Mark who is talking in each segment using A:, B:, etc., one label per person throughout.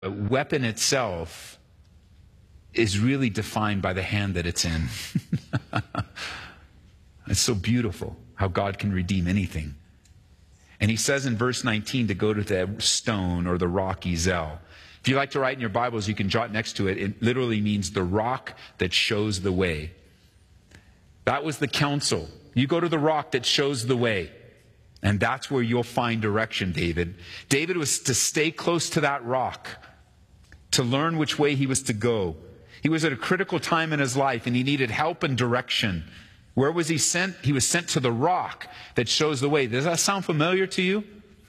A: A weapon itself is really defined by the hand that it's in. It's so beautiful how God can redeem anything. And he says in verse 19 to go to the stone or the rock Ezel. If you like to write in your Bibles, you can jot next to it. It literally means the rock that shows the way. That was the counsel. You go to the rock that shows the way. And that's where you'll find direction, David. David was to stay close to that rock, to learn which way he was to go. He was at a critical time in his life, and he needed help and direction. Where was he sent? He was sent to the rock that shows the way. Does that sound familiar to you?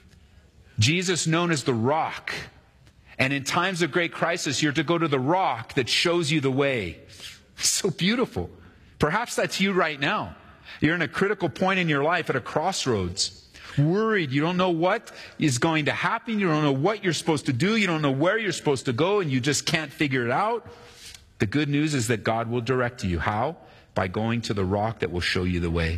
A: Jesus known as the rock. And in times of great crisis, you're to go to the rock that shows you the way. So beautiful. Perhaps that's you right now. You're in a critical point in your life at a crossroads. Worried. You don't know what is going to happen. You don't know what you're supposed to do. You don't know where you're supposed to go, and you just can't figure it out. The good news is that God will direct you. How? By going to the rock that will show you the way.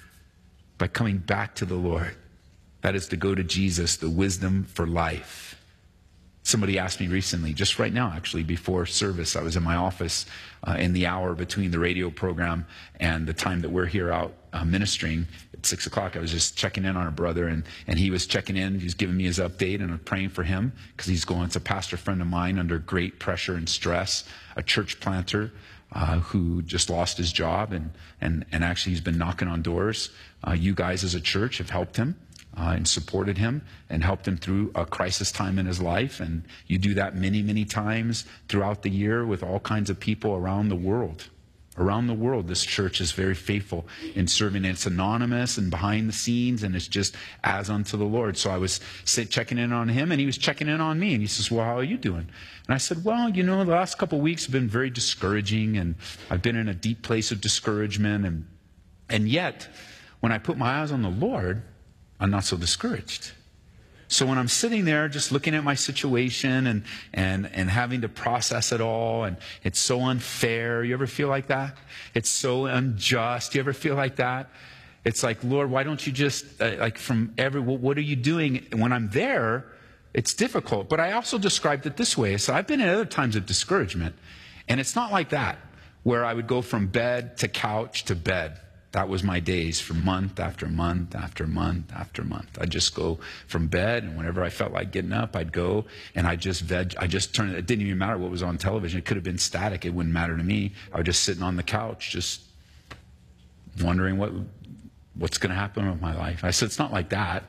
A: By coming back to the Lord. That is to go to Jesus, the wisdom for life. Somebody asked me recently, just right now actually, before service, I was in my office in the hour between the radio program and the time that we're here out ministering. At 6 o'clock, I was just checking in on a brother, and he was checking in. He was giving me his update, and I'm praying for him because he's going. It's a pastor friend of mine under great pressure and stress, a church planter who just lost his job, and actually he's been knocking on doors. You guys as a church have helped him. And supported him and helped him through a crisis time in his life. And you do that many, many times throughout the year with all kinds of people around the world. Around the world, this church is very faithful in serving. It's anonymous and behind the scenes, and it's just as unto the Lord. So I was checking in on him, and he was checking in on me. And he says, well, how are you doing? And I said, well, the last couple of weeks have been very discouraging, and I've been in a deep place of discouragement. And yet, when I put my eyes on the Lord, I'm not so discouraged. So when I'm sitting there just looking at my situation and having to process it all, and it's so unfair. You ever feel like that? It's so unjust. You ever feel like that? It's like, Lord, why don't you just, what are you doing? And when I'm there, it's difficult. But I also described it this way. So I've been in other times of discouragement. And it's not like that, where I would go from bed to couch to bed. That was my days for month after month after month after month. I'd just go from bed, and whenever I felt like getting up, I'd go, and I just turned, it didn't even matter what was on television. It could have been static. It wouldn't matter to me. I was just sitting on the couch, just wondering what's going to happen with my life. I said, it's not like that.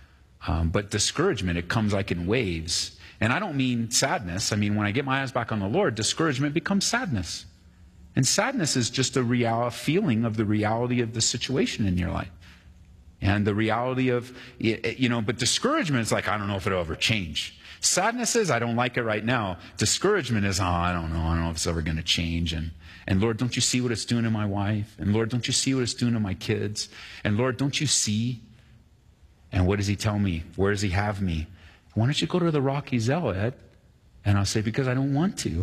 A: But discouragement, it comes like in waves. And I don't mean sadness. I mean, when I get my eyes back on the Lord, discouragement becomes sadness. And sadness is just a feeling of the reality of the situation in your life. And the reality of, but discouragement is like, I don't know if it'll ever change. Sadness is, I don't like it right now. Discouragement is, I don't know if it's ever going to change. And Lord, don't you see what it's doing to my wife? And Lord, don't you see what it's doing to my kids? And Lord, don't you see? And what does he tell me? Where does he have me? Why don't you go to the rock Ezel, Ed? And I'll say, because I don't want to.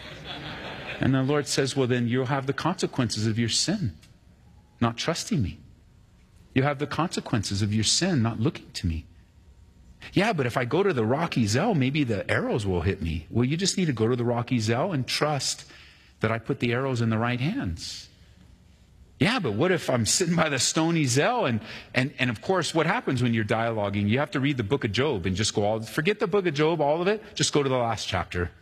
A: And the Lord says, well, then you'll have the consequences of your sin, not trusting me. You have the consequences of your sin, not looking to me. Yeah, but if I go to the rock Ezel, maybe the arrows will hit me. Well, you just need to go to the rock Ezel and trust that I put the arrows in the right hands. Yeah, but what if I'm sitting by the stone Ezel? And of course, what happens when you're dialoguing? You have to read the book of Job and just forget the book of Job, all of it. Just go to the last chapter.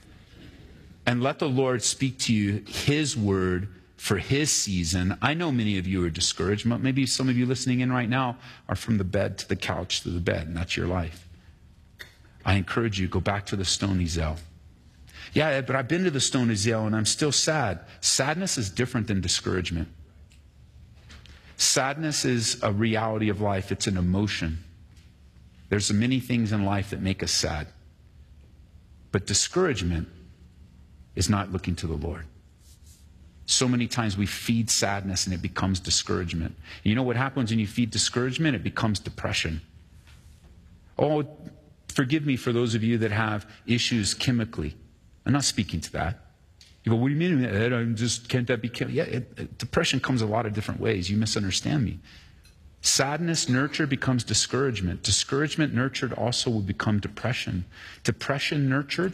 A: And let the Lord speak to you his word for his season. I know many of you are discouraged. Maybe some of you listening in right now are from the bed to the couch to the bed, and that's your life. I encourage you, go back to the stone Ezel. Yeah, but I've been to the stone Ezel and I'm still sad. Sadness is different than discouragement. Sadness is a reality of life. It's an emotion. There's many things in life that make us sad. But discouragement is not looking to the Lord. So many times we feed sadness and it becomes discouragement. You know what happens when you feed discouragement? It becomes depression. Oh, forgive me for those of you that have issues chemically. I'm not speaking to that. You go, what do you mean, Ed? Can't that be chemical? Yeah, depression comes a lot of different ways. You misunderstand me. Sadness nurtured becomes discouragement. Discouragement nurtured also will become depression. Depression nurtured